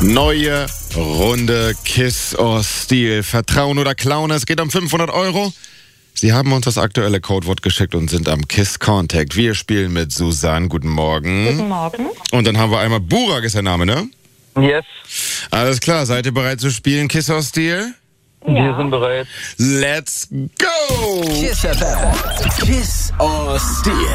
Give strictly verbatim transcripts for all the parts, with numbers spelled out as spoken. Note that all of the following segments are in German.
Neue Runde Kiss or Steal. Vertrauen oder klauen, es geht um fünfhundert Euro. Sie haben uns das aktuelle Codewort geschickt und sind am Kiss Contact. Wir spielen mit Susanne. Guten Morgen. Guten Morgen. Und dann haben wir einmal Burak, ist der Name, ne? Yes. Alles klar, seid ihr bereit zu spielen, Kiss or Steal? Ja. Wir sind bereit. Let's go! Kiss F M. Kiss or Steal.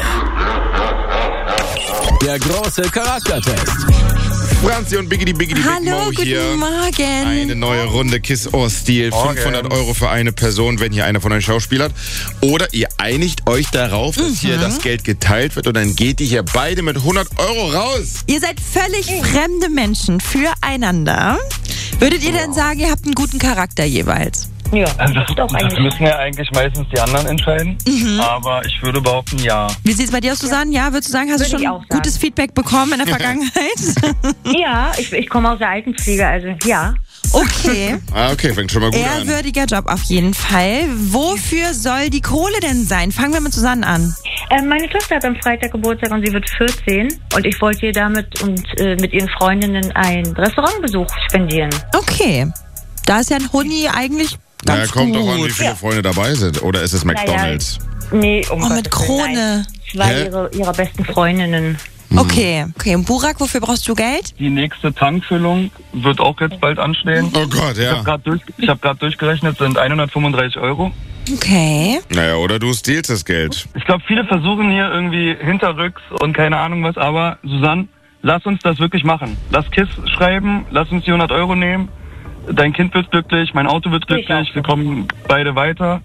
Der große Charaktertest. Franzi und Biggity Biggity Big Hallo, Mo hier. guten Morgen. Eine neue Runde Kiss or Steal. Morgen. fünfhundert Euro für eine Person, wenn hier einer von euch schauspielert. Oder ihr einigt euch darauf, dass Mhm. hier das Geld geteilt wird und dann geht ihr hier beide mit hundert Euro raus. Ihr seid völlig fremde Menschen füreinander. Würdet ihr denn sagen, ihr habt einen guten Charakter jeweils? Ja, Also das das, ist doch das eigentlich. müssen ja eigentlich meistens die anderen entscheiden. Aber ich würde behaupten, ja. Wie sieht es bei dir aus, Susanne? Ja, würdest du sagen, hast Würde du ich schon auch sagen. gutes Feedback bekommen in der Vergangenheit? Ja, ich, ich komme aus der Altenpflege, also ja. Okay. Ah, okay, fängt schon mal gut an. Ehrwürdiger Job auf jeden Fall. Wofür soll die Kohle denn sein? Fangen wir mit Susanne an. Äh, meine Tochter hat am Freitag Geburtstag und sie wird vierzehn. Und ich wollte ihr damit und äh, mit ihren Freundinnen einen Restaurantbesuch spendieren. Okay. Da ist ja ein Huni eigentlich Naja, ganz kommt gut. doch an, wie viele Freunde dabei sind. Oder ist es McDonald's? Nee, um Oh, mit Gottes Willen, Krone. nein. Zwei Hä? ihrer, ihrer besten Freundinnen. Okay. Okay, und Burak, wofür brauchst du Geld? Die nächste Tankfüllung wird auch jetzt bald anstehen. Oh Gott, Ich ja. habe gerade durch, ich hab grad durchgerechnet, sind hundertfünfunddreißig Euro. Okay. Naja, oder du stehlst das Geld. Ich glaube, viele versuchen hier irgendwie hinterrücks und keine Ahnung was, aber Susanne, lass uns das wirklich machen. Lass Kiss schreiben, lass uns die hundert Euro nehmen. Dein Kind wird glücklich, mein Auto wird Ich glücklich, auch. wir kommen beide weiter.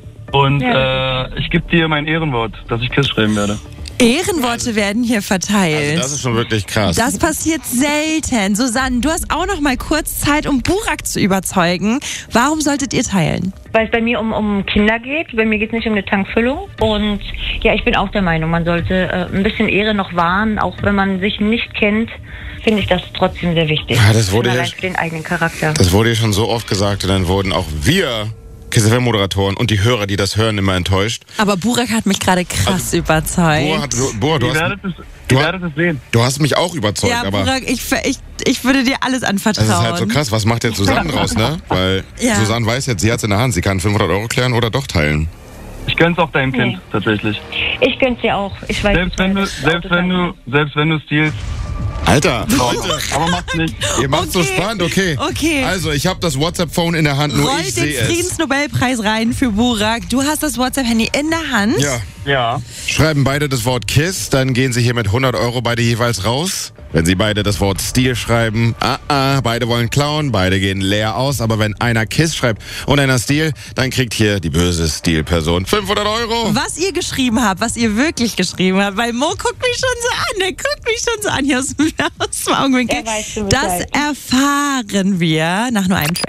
Und Ja. äh, ich gebe dir mein Ehrenwort, dass ich Kiss schreiben werde. Ehrenworte werden hier verteilt. Also das ist schon wirklich krass. Das passiert selten. Susanne, du hast auch noch mal kurz Zeit, um Burak zu überzeugen. Warum solltet ihr teilen? Weil es bei mir um, um Kinder geht. Bei mir geht es nicht um eine Tankfüllung. Und ja, ich bin auch der Meinung, man sollte äh, ein bisschen Ehre noch wahren. Auch wenn man sich nicht kennt, finde ich das trotzdem sehr wichtig. Ja, das wurde Schon ja- allein für den eigenen Charakter. Das wurde ja schon so oft gesagt und dann wurden auch wir Kiss F M-Moderatoren und die Hörer, die das hören, immer enttäuscht. Aber Burak hat mich gerade krass überzeugt. Boah, hat, Boah du, Ihr hast, werdet es, du ihr hast- werdet es sehen. du hast mich auch überzeugt, ja, aber Burak, ich, ich, ich würde dir alles anvertrauen. das ist halt so krass. Was macht jetzt Susanne draus, ne? Weil Ja. Susanne weiß jetzt, sie hat es in der Hand. Sie kann fünfhundert Euro klären oder doch teilen. Ich gönn's auch deinem Nee. Kind, tatsächlich. Ich gönn's dir auch. Ich weiß, Selbst wenn du, das Auto selbst wenn du, selbst wenn du stealst, Alter, Leute, aber macht's nicht. ihr macht so Okay. spannend, okay. Okay. Also, ich habe das WhatsApp-Phone in der Hand, nur Roll ich den sehe es. Friedensnobelpreis rein für Burak. Du hast das WhatsApp-Handy in der Hand. Ja. Ja. Schreiben beide das Wort Kiss, dann gehen sie hier mit hundert Euro beide jeweils raus. Wenn sie beide das Wort Steal schreiben, ah, ah, beide wollen klauen, beide gehen leer aus. Aber wenn einer Kiss schreibt und einer Steal, dann kriegt hier die böse Steal-Person fünfhundert Euro. Was ihr geschrieben habt, was ihr wirklich geschrieben habt, weil Mo guckt mich schon so an, der guckt mich schon so an hier aus dem, aus dem Augenwinkel. Er weiß schon Das Bescheid. erfahren wir nach nur einem Track.